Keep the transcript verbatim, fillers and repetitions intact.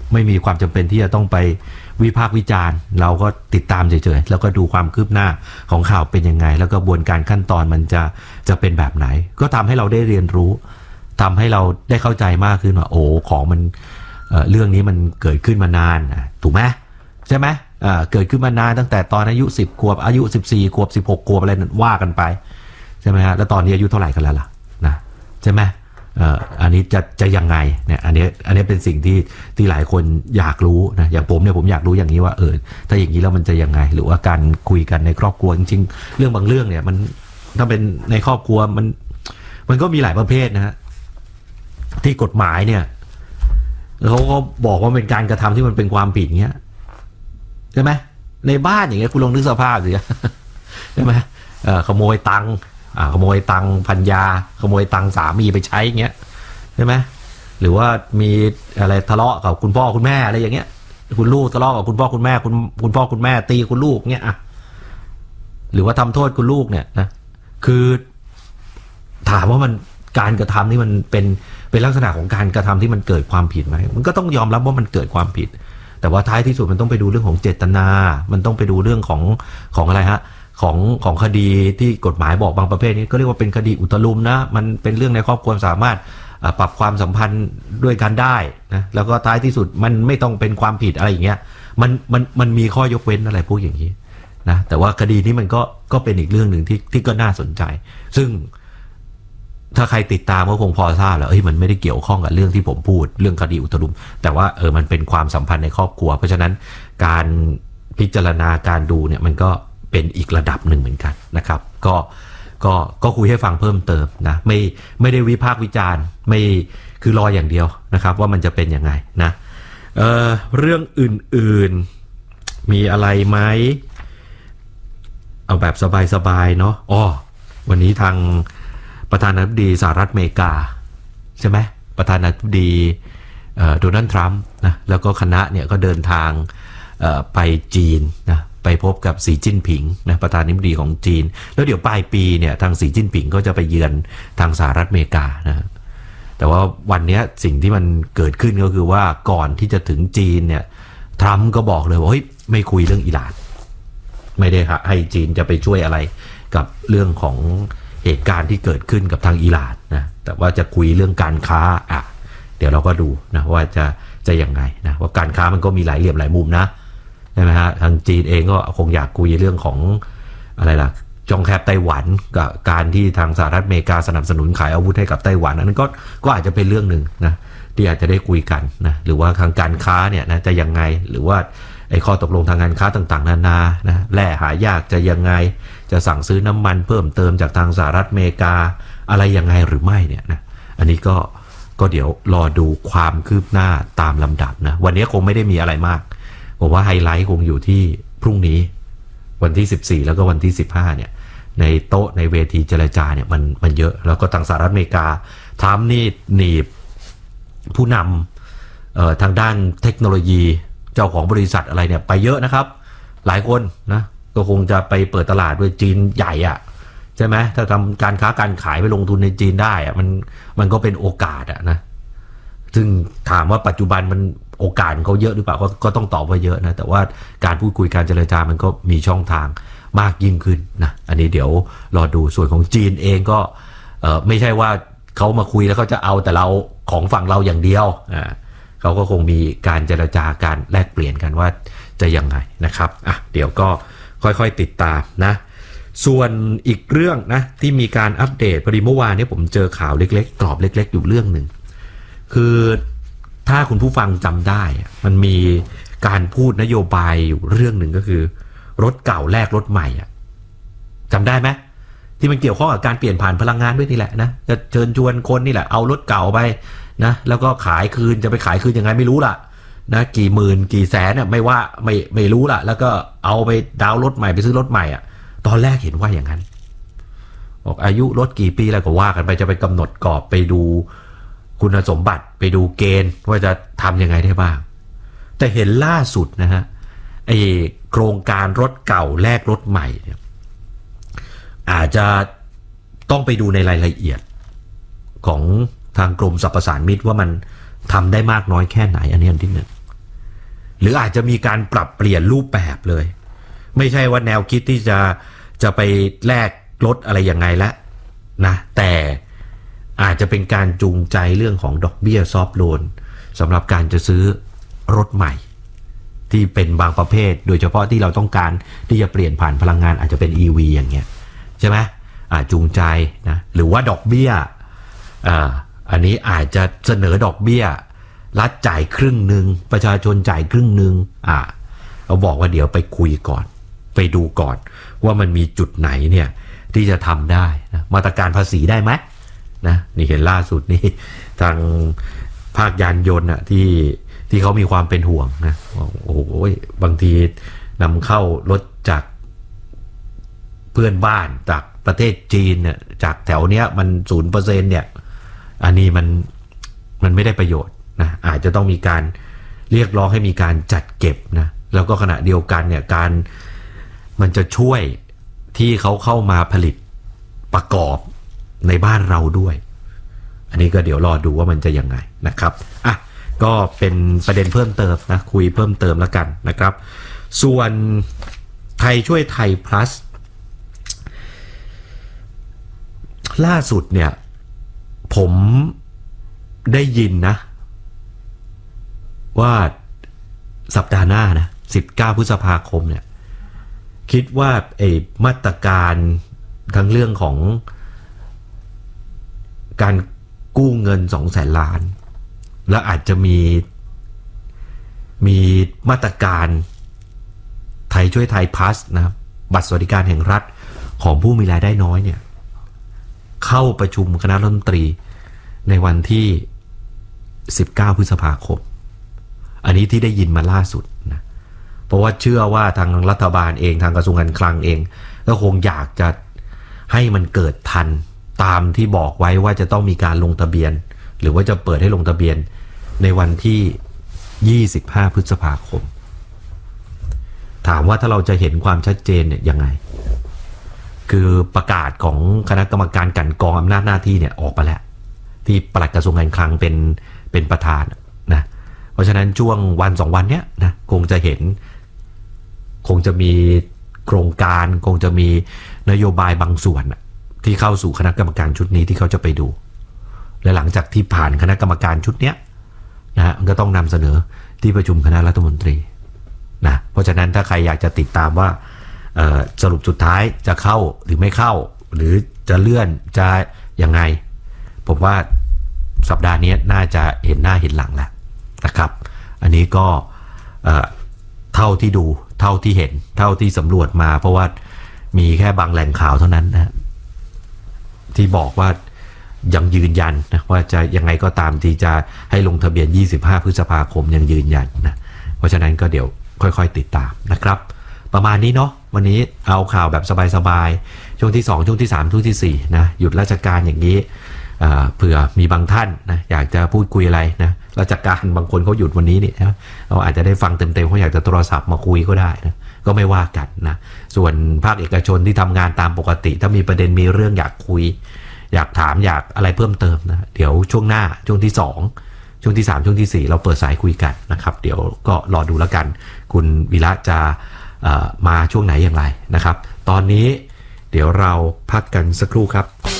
ไม่มีความจำเป็นที่จะต้องไปวิพากษ์วิจารณ์เราก็ติดตามเฉยๆแล้วก็ดูความคืบหน้าของข่าวเป็นยังไงแล้วก็กระบวนการขั้นตอนมันจะจะเป็นแบบไหนก็ทำให้เราได้เรียนรู้ทำให้เราได้เข้าใจมากขึ้นว่าโอ้ของมัน เ, เรื่องนี้มันเกิดขึ้นมานานถูกไหมใช่ไหมเกิดขึ้นมานานตั้งแต่ตอนอายุสิบขวบอายุสิบสี่ขวบสิบหกขวบอะไรนั่นว่ากันไปใช่ไหมฮะแล้วตอนนี้อายุเท่าไหร่กันแล้วล่ะนะใช่ไหมเอ่ออันนี้จะจะยังไงเนี่ยอันนี้อันนี้เป็นสิ่งที่ที่หลายคนอยากรู้นะอย่างผมเนี่ยผมอยากรู้อย่างนี้ว่าเออถ้าอย่างนี้แล้วมันจะยังไงหรือว่าการคุยกันในครอบครัวจริงๆเรื่องบางเรื่องเนี่ยมันถ้าเป็นในครอบครัวมันมันก็มีหลายประเภทนะฮะที่กฎหมายเนี่ยเขาก็บอกว่าเป็นการกระทำที่มันเป็นความผิดเงี้ยใช่ไหมในบ้านอย่างเงี้ยคุณลองนึกสภาพสิใช่ไหมเอ่อขโมยตังค์อ่าขโมยตังค์ภรรยาขโมยตังค์สามีไปใช้เงี้ยใช่ไหมหรือว่ามีอะไรทะเลาะกับคุณพ่อคุณแม่อะไรอย่างเงี้ยคุณลูกทะเลาะกับคุณพ่อคุณแม่คุณคุณพ่อคุณแม่ตีคุณลูกเงี้ยอ่ะหรือว่าทำโทษคุณลูกเนี่ยนะคือถามว่ามันการกระทำนี่มันเป็นเป็นลักษณะของการกระทำที่มันเกิดความผิดไหมมันก็ต้องยอมรับว่ามันเกิดความผิดแต่ว่าท้ายที่สุดมันต้องไปดูเรื่องของเจตนามันต้องไปดูเรื่องของของอะไรฮะของของคดีที่กฎหมายบอกบางประเภทนี้ก็เรียกว่าเป็นคดีอุตลุมนะมันเป็นเรื่องในครอบครัวสามารถปรับความสัมพันธ์ด้วยกันได้นะแล้วก็ท้ายที่สุดมันไม่ต้องเป็นความผิดอะไรอย่างเงี้ยมันมันมันมีข้อยกเว้นอะไรพวกอย่างนี้นะแต่ว่าคดีนี้มันก็ก็เป็นอีกเรื่องหนึ่งที่ที่ก็น่าสนใจซึ่งถ้าใครติดตามก็คงพอทราบแล้วเอ้ยมันไม่ได้เกี่ยวข้องกับเรื่องที่ผมพูดเรื่องคดีอุตลุมแต่ว่าเออมันเป็นความสัมพันธ์ในครอบครัวเพราะฉะนั้นการพิจารณาการดูเนี่ยมันก็เป็นอีกระดับหนึ่งเหมือนกันนะครับก็ก็ก็คุยให้ฟังเพิ่มเติมนะไม่ไม่ได้วิพากษ์วิจารณ์ไม่คือรออย่างเดียวนะครับว่ามันจะเป็นยังไงนะเอ่อเรื่องอื่นๆมีอะไรไหมเอาแบบสบายๆเนาะอ๋อวันนี้ทางประธานาธิบดีสหรัฐอเมริกาใช่ไหมประธานาธิบดีโดนัลด์ทรัมป์นะแล้วก็คณะเนี่ยก็เดินทางไปจีนนะไปพบกับสีจิ้นผิงนะประธานาธิบดีของจีนแล้วเดี๋ยวปลายปีเนี่ยทางสีจิ้นผิงก็จะไปเยือนทางสหรัฐอเมริกานะแต่ว่าวันนี้สิ่งที่มันเกิดขึ้นก็คือว่าก่อนที่จะถึงจีนเนี่ยทรัมป์ก็บอกเลยว่าเฮ้ยไม่คุยเรื่องอิหร่านไม่ได้ให้จีนจะไปช่วยอะไรกับเรื่องของเหตุการณ์ที่เกิดขึ้นกับทางอิหร่านนะแต่ว่าจะคุยเรื่องการค้าอ่ะเดี๋ยวเราก็ดูนะว่าจะจะยังไงนะว่าการค้ามันก็มีหลายเหลี่ยมหลายมุมนะใช่ไหมฮะทางจีนเองก็คงอยากคุยเรื่องของอะไรล่ะจองแคบไต้หวันกับการที่ทางสหรัฐอเมริกาสนับสนุนขายอาวุธให้กับไต้หวันนั้นก็ก็อาจจะเป็นเรื่องหนึ่งนะที่อาจจะได้คุยกันนะหรือว่าทางการค้าเนี่ยนะจะยังไงหรือว่าไอ้ข้อตกลงทางการค้าต่างๆนานานะแร่หายากจะยังไงจะสั่งซื้อน้ำมันเพิ่มเติมจากทางสหรัฐอเมริกาอะไรยังไงหรือไม่เนี่ยนะอันนี้ก็ก็เดี๋ยวรอดูความคืบหน้าตามลำดับนะวันนี้คงไม่ได้มีอะไรมากผมว่าไฮไลท์คงอยู่ที่พรุ่งนี้วันที่สิบสี่แล้วก็วันที่สิบห้าเนี่ยในโต๊ะในเวทีเจรจาเนี่ยมันมันเยอะแล้วก็ทางสหรัฐอเมริกาทรัมป์นี่หนีบผู้นำเอ่อทางด้านเทคโนโลยีเจ้าของบริษัทอะไรเนี่ยไปเยอะนะครับหลายคนนะก็คงจะไปเปิดตลาดด้วยจีนใหญ่อะใช่ไหมถ้าทำการค้าการขายไปลงทุนในจีนได้อะมันมันก็เป็นโอกาสอะนะซึ่งถามว่าปัจจุบันมันโอกาสเขาเยอะหรือเปล่าก็ก็ต้องตอบว่าเยอะนะแต่ว่าการพูดคุยการเจรจามันก็มีช่องทางมากยิ่งขึ้นนะอันนี้เดี๋ยวรอดูส่วนของจีนเองก็เอ่อไม่ใช่ว่าเขามาคุยแล้วเขาจะเอาแต่เราของฝั่งเราอย่างเดียวอ่าเขาก็คงมีการเจรจาการแลกเปลี่ยนกันว่าจะยังไงนะครับอ่ะเดี๋ยวก็ค่อยๆติดตามนะส่วนอีกเรื่องนะที่มีการอัปเดตพอดีเมื่อวานนี้ผมเจอข่าวเล็กๆกรอบเล็กๆอยู่เรื่องหนึ่งคือถ้าคุณผู้ฟังจำได้มันมีการพูดนโยบายอยู่เรื่องหนึ่งก็คือรถเก่าแลกรถใหม่อ่ะจำได้ไหมที่มันเกี่ยวข้องกับการเปลี่ยนผ่านพลังงานด้วยนี่แหละนะจะเชิญชวนคนนี่แหละเอารถเก่าไปนะแล้วก็ขายคืนจะไปขายคืนยังไงไม่รู้ล่ะนะกี่หมื่นกี่แสนเนี่ยไม่ว่าไม่ไม่รู้ล่ะแล้วก็เอาไปดาวน์รถใหม่ไปซื้อรถใหม่อ่ะตอนแรกเห็นว่าอย่างนั้นบอกอายุรถกี่ปีแล้วก็ว่ากันไปจะไปกำหนดกรอบไปดูคุณสมบัติไปดูเกณฑ์ว่าจะทำยังไงได้บ้างแต่เห็นล่าสุดนะฮะไอโครงการรถเก่าแลกรถใหม่เนี่ยอาจจะต้องไปดูในรายละเอียดของทางกรมสรรพสานมิตว่ามันทำได้มากน้อยแค่ไหนอันนี้อันที่หนึ่งหรืออาจจะมีการปรับเปลี่ยนรูปแบบเลยไม่ใช่ว่าแนวคิดที่จะจะไปแลกลดอะไรยังไงแล้วนะแต่อาจจะเป็นการจูงใจเรื่องของดอกเบี้ยซอฟท์โลนสำหรับการจะซื้อรถใหม่ที่เป็นบางประเภทโดยเฉพาะที่เราต้องการที่จะเปลี่ยนผ่านพลังงานอาจจะเป็น อี วี อย่างเงี้ยใช่ไหมอ่าจูงใจนะหรือว่าดอกเบี้ยอ่าอันนี้อาจจะเสนอดอกเบี้ยรัฐจ่ายครึ่งหนึ่งประชาชนจ่ายครึ่งหนึ่งอ่าเราบอกว่าเดี๋ยวไปคุยก่อนไปดูก่อนว่ามันมีจุดไหนเนี่ยที่จะทำได้นะมาตรการภาษีได้ไหมนะนี่เห็นล่าสุดนี่ทางภาคยานยนต์อะที่ที่เขามีความเป็นห่วงนะโอ้โหบางทีนำเข้ารถจากเพื่อนบ้านจากประเทศจีนเนี่ยจากแถวเนี้ยมันศูนย์เปอร์เซ็นต์เนี่ยอันนี้มันมันไม่ได้ประโยชน์นะอาจจะต้องมีการเรียกร้องให้มีการจัดเก็บนะแล้วก็ขณะเดียวกันเนี่ยการมันจะช่วยที่เขาเข้ามาผลิตประกอบในบ้านเราด้วยอันนี้ก็เดี๋ยวรอดูว่ามันจะยังไงนะครับอ่ะก็เป็นประเด็นเพิ่มเติมนะคุยเพิ่มเติมแล้วกันนะครับส่วนไทยช่วยไทย plus ล่าสุดเนี่ยผมได้ยินนะว่าสัปดาห์หน้านะสิบเก้าพฤษภาคมเนี่ยคิดว่าไอ้มาตรการทั้งเรื่องของการกู้เงินสองแสนล้านแล้วอาจจะมีมีมาตรการไทยช่วยไทยพลัสนะครับบัตรสวัสดิการแห่งรัฐของผู้มีรายได้น้อยเนี่ยเข้าประชุมคณะรัฐมนตรีในวันที่สิบเก้าพฤษภาคมอันนี้ที่ได้ยินมาล่าสุดนะเพราะว่าเชื่อว่าทางรัฐบาลเองทางกระทรวงการคลังเองก็คงอยากจะให้มันเกิดทันตามที่บอกไว้ว่าจะต้องมีการลงทะเบียนหรือว่าจะเปิดให้ลงทะเบียนในวันที่ยี่สิบห้าพฤษภาคมถามว่าถ้าเราจะเห็นความชัดเจนเนี่ยยังไงคือประกาศของคณะกรรมการกลั่นกรองอำนาจหน้าที่เนี่ยออกมาแล้วที่ปลัดกระทรวงการคลังเป็นเป็นประธานนะเพราะฉะนั้นช่วงวันสองวันเนี้ยนะคงจะเห็นคงจะมีโครงการคงจะมีนโยบายบางส่วนที่เข้าสู่คณะกรรมการชุดนี้ที่เขาจะไปดูและหลังจากที่ผ่านคณะกรรมการชุดเนี้ยนะฮะมันก็ต้องนำเสนอที่ประชุมคณะรัฐมนตรีนะเพราะฉะนั้นถ้าใครอยากจะติดตามว่าสรุปสุดท้ายจะเข้าหรือไม่เข้าหรือจะเลื่อนจะยังไงผมว่าสัปดาห์นี้น่าจะเห็นหน้าเห็นหลังแล้วนะครับอันนี้ก็เท่าที่ดูเท่าที่เห็นเท่าที่สำรวจมาเพราะว่ามีแค่บางแหล่งข่าวเท่านั้นนะที่บอกว่ายังยืนยันนะว่าจะยังไงก็ตามที่จะให้ลงทะเบียนยี่สิบห้าพฤษภาคมยังยืนยันนะเพราะฉะนั้นก็เดี๋ยวค่อยๆติดตามนะครับประมาณนี้เนาะวันนี้เอาข่าวแบบสบายๆช่วงที่สองช่วงที่สามช่วงที่สี่นะหยุดราชการอย่างนี้เผื่อมีบางท่านนะอยากจะพูดคุยอะไรนะราชการบางคนเขาหยุดวันนี้นี่นะเราอาจจะได้ฟังเต็มๆเขาอยากจะโทรศัพท์มาคุยก็ได้นะก็ไม่ว่ากันนะส่วนภาคเอกชนที่ทำงานตามปกติถ้ามีประเด็นมีเรื่องอยากคุยอยากถามอยากอะไรเพิ่มเติมนะเดี๋ยวช่วงหน้าช่วงที่สองช่วงที่สามช่วงที่สี่เราเปิดสายคุยกันนะครับเดี๋ยวก็รอดูแล้วกันคุณวิระจะมาช่วงไหนอย่างไรนะครับตอนนี้เดี๋ยวเราพักกันสักครู่ครับ